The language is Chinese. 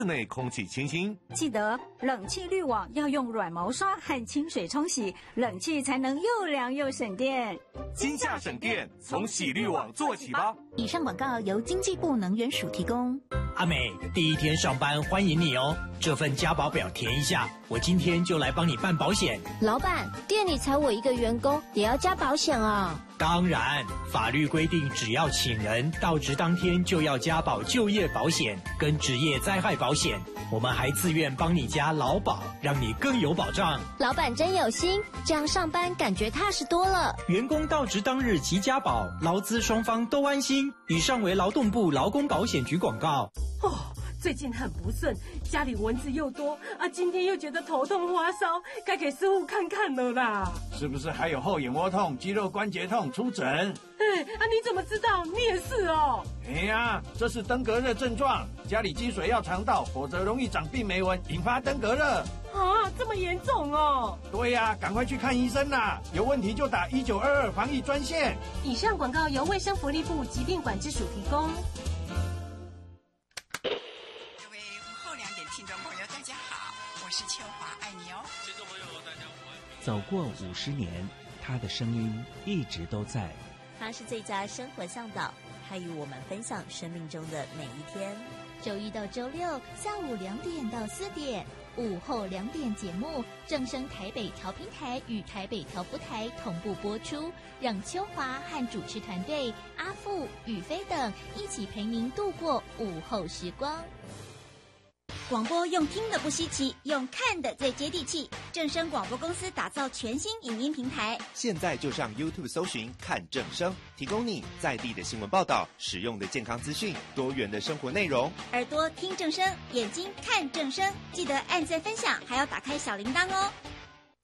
室内空气清新。 记得冷气滤网要用软毛刷和清水冲洗，冷气才能又凉又省电。 今夏省电，从洗滤网做起吧。 以上广告由经济部能源署提供。 阿美，第一天上班欢迎你哦，这份加保表填一下，我今天就来帮你办保险。 老板，店里才我一个员工，也要加保险啊？ 当然，法律规定只要请人到职当天就要加保就业保险跟职业灾害保险，我们还自愿帮你加劳保，让你更有保障。 老板真有心，这样上班感觉踏实多了。 员工到职当日即加保，劳资双方都安心。以上为劳动部劳工保险局广告。 最近很不顺，家里蚊子又多啊，今天又觉得头痛发烧，该给师傅看看了啦。 是不是还有后眼窝痛、肌肉关节痛？出诊。 你怎么知道？你也是哦。 哎呀，这是登革热症状，家里积水要肠道，否则容易长病媒蚊，引发登革热。 啊，这么严重哦？ 对呀，赶快去看医生啦！有问题就打1922防疫专线。 以上广告由卫生福利部疾病管制署提供。 是秋华，爱你哦！听众朋友，大家午安。 走过50年，他的声音一直都在。 他是最佳生活向导，他与我们分享生命中的每一天。 周一到周六下午2点到4点，午后2点节目正声台北调频台与台北调布台同步播出，让秋华和主持团队阿富、宇飞等一起陪您度过午后时光。 广播用听的不稀奇，用看的最接地气。正声广播公司打造全新影音平台， 现在就上 YouTube 搜寻看正声，提供你在地的新闻报道、实用的健康资讯、多元的生活内容。 耳朵听正声，眼睛看正声，记得按赞分享，还要打开小铃铛哦。